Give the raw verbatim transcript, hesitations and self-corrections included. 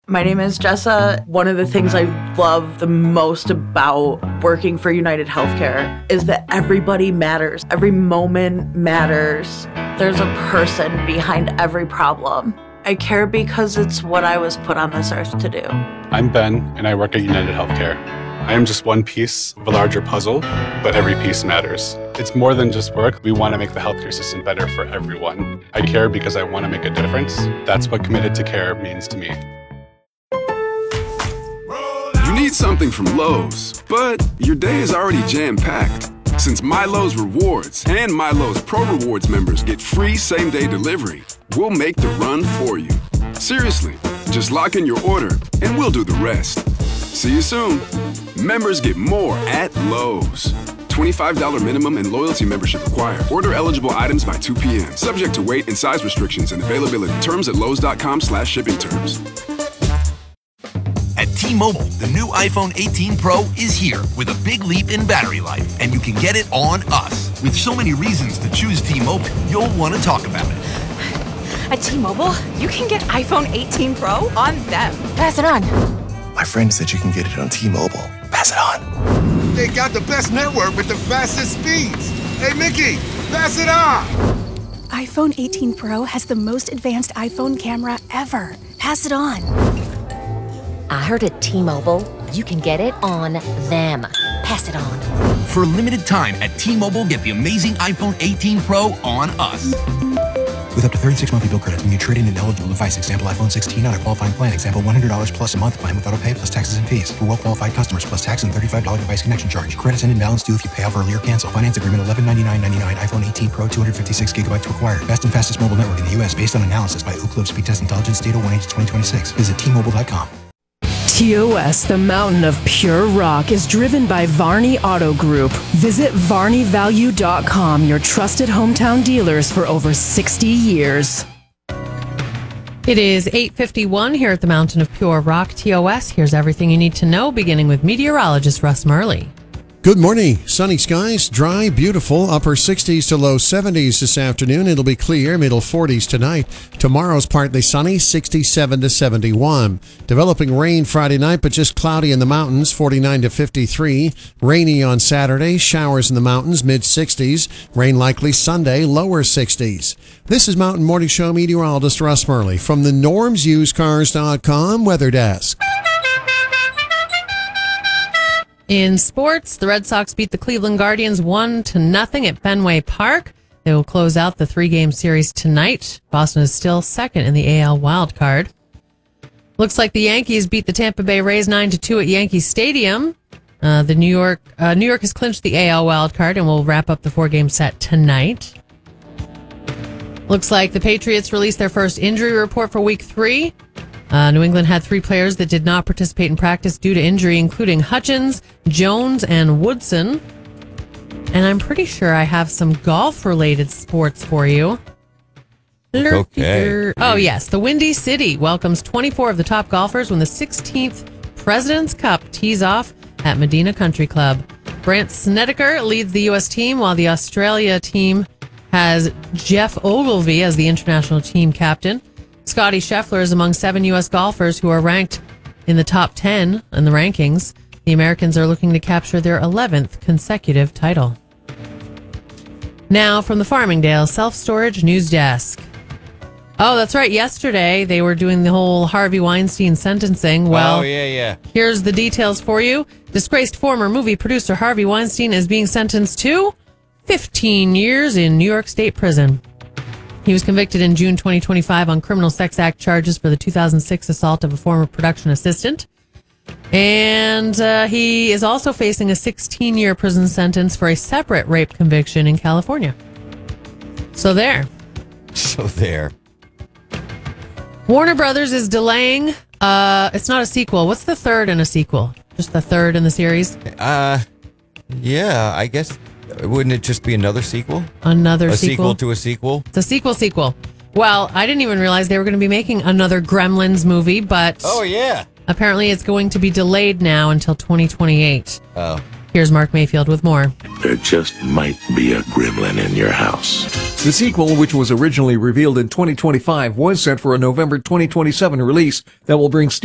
My name is Jessa. One of the things I love the most about working for United Healthcare is that everybody matters. Every moment matters. There's a person behind every problem. I care because it's what I was put on this earth to do. I'm Ben, and I work at United Healthcare. I am just one piece of a larger puzzle, but every piece matters. It's more than just work. We want to make the healthcare system better for everyone. I care because I want to make a difference. That's what committed to care means to me. You need something from Lowe's, but your day is already jam-packed. Since MyLowe's Rewards and MyLowe's Pro Rewards members get free same-day delivery, we'll make the run for you. Seriously, just lock in your order and we'll do the rest. See you soon. Members get more at Lowe's. twenty-five dollars minimum and loyalty membership required. Order eligible items by two p.m. Subject to weight and size restrictions and availability. Terms at lowes.com slash shipping terms. At T-Mobile, the new iPhone eighteen Pro is here with a big leap in battery life, and you can get it on us. With so many reasons to choose T-Mobile, you'll want to talk about it. At T-Mobile, you can get iPhone eighteen Pro on them. Pass it on. My friend said you can get it on T-Mobile. Pass it on. They got the best network with the fastest speeds. Hey, Mickey, pass it on. iPhone eighteen Pro has the most advanced iPhone camera ever. Pass it on. I heard at T-Mobile, you can get it on them. Pass it on. For a limited time at T-Mobile, get the amazing iPhone eighteen Pro on us. With up to thirty-six monthly bill credits when you trade in an eligible device. Example, iPhone sixteen on a qualifying plan. Example, one hundred dollars plus a month plan with auto pay plus taxes and fees. For well-qualified customers, plus tax and thirty-five dollars device connection charge. Credits and imbalance due if you pay off early or cancel. Finance agreement eleven ninety-nine ninety-nine. iPhone eighteen Pro, two hundred fifty-six gigabytes required. Best and fastest mobile network in the U S based on analysis by Ookla Speed Test Intelligence. Data one H twenty twenty-six. Visit T Mobile dot com. T O S, the mountain of pure rock, is driven by Varney Auto Group. Visit Varney Value dot com, your trusted hometown dealers for over sixty years. It is eight fifty-one here at the Mountain of Pure Rock, T O S. Here's everything you need to know, beginning with meteorologist Russ Murley. Good morning. Sunny skies, dry, beautiful, upper sixties to low seventies this afternoon. It'll be clear, middle forties tonight. Tomorrow's partly sunny, sixty-seven to seventy-one. Developing rain Friday night, but just cloudy in the mountains, forty-nine to fifty-three. Rainy on Saturday, showers in the mountains, mid sixties. Rain likely Sunday, lower sixties. This is Mountain Morning Show meteorologist Russ Murley from the norms used cars dot com Weather Desk. In sports, the Red Sox beat the Cleveland Guardians one to nothing at Fenway Park. They will close out the three-game series tonight. Boston is still second in the A L wildcard. Looks like the Yankees beat the Tampa Bay Rays nine to two at Yankee Stadium. Uh, the New York uh, New York has clinched the A L wildcard and will wrap up the four-game set tonight. Looks like the Patriots released their first injury report for Week three. Uh, New England had three players that did not participate in practice due to injury, including Hutchins, Jones, and Woodson. And I'm pretty sure I have some golf-related sports for you. Okay. Oh, yes. The Windy City welcomes twenty-four of the top golfers when the sixteenth President's Cup tees off at Medina Country Club. Brant Snedeker leads the U S team, while the Australia team has Jeff Ogilvy as the international team captain. Scotty Scheffler is among seven U S golfers who are ranked in the top ten in the rankings. The Americans are looking to capture their eleventh consecutive title. Now from the Farmingdale Self-Storage News Desk. Oh, that's right. Yesterday, they were doing the whole Harvey Weinstein sentencing. Well, oh, yeah, yeah. Here's the details for you. Disgraced former movie producer Harvey Weinstein is being sentenced to fifteen years in New York State prison. He was convicted in June twenty twenty-five on criminal sex act charges for the two thousand six assault of a former production assistant. And uh, he is also facing a sixteen-year prison sentence for a separate rape conviction in California. So there. So there. Warner Brothers is delaying. Uh, it's not a sequel. What's the third in a sequel? Just the third in the series? Uh, yeah, I guess. Wouldn't it just be another sequel? Another a sequel? sequel to a sequel? It's a sequel sequel. Well, I didn't even realize they were going to be making another Gremlins movie, but... Oh, yeah. Apparently it's going to be delayed now until twenty twenty-eight. Oh. Here's Mark Mayfield with more. There just might be a gremlin in your house. The sequel, which was originally revealed in twenty twenty-five, was set for a November twenty twenty-seven release that will bring